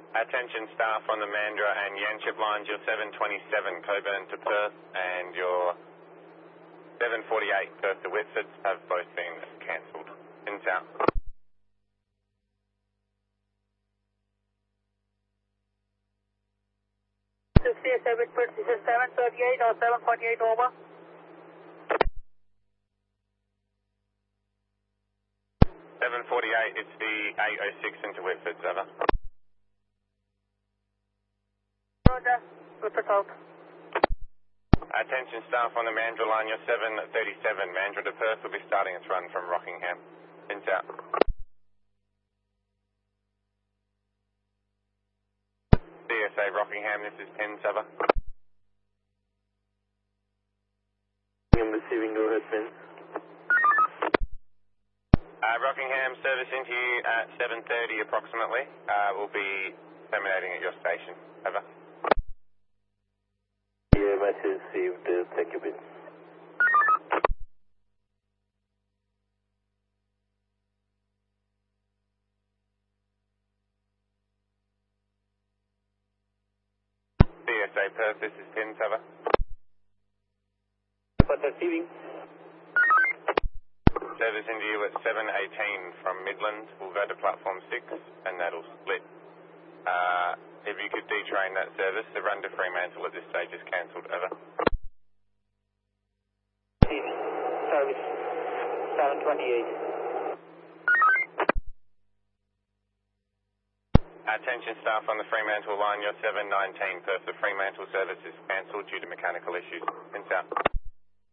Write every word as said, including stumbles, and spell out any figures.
Attention staff on the Mandurah and Yanchep lines, your seven twenty-seven Coburn to Perth and your seven forty-eight Perth to Whitford have both been cancelled. In south. C S A Whitford, this is seven thirty-eight or seven forty-eight over. seven forty-eight, it's the eight oh six into Whitford, over. Roger, Whitford out. Attention staff on the Mandurah line, your seven thirty-seven Mandurah to Perth will be starting its run from Rockingham. In south. C S A Rockingham, this is Pins, over. I'm receiving, go ahead, Pins. Uh, Rockingham, service into you at seven thirty approximately. Uh, we'll be terminating at your station. Over. Yeah, message received. Uh, thank you, Pins. C S A Perth, this is Pins, over. But receiving. Service into you at seven eighteen from Midland. We'll go to platform six and that'll split. Uh, if you could detrain that service, the run to Fremantle at this stage is cancelled. Over. Service seven twenty-eight. Attention staff on the Fremantle line, your seven nineteen Perth. The Fremantle service is cancelled due to mechanical issues. In south.